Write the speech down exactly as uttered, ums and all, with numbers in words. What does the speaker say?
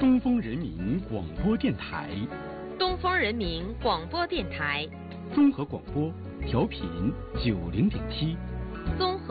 东风人民广播电台， 东风人民广播电台， 综合广播，调频九零点七， 综合。